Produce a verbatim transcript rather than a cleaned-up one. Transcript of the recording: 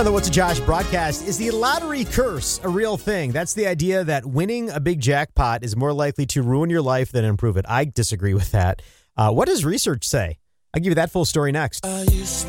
On the What's a Josh broadcast, is the lottery curse a real thing? That's the idea that winning a big jackpot is more likely to ruin your life than improve it. I disagree with that. Uh, what does research say? I'll give you that full story next. I used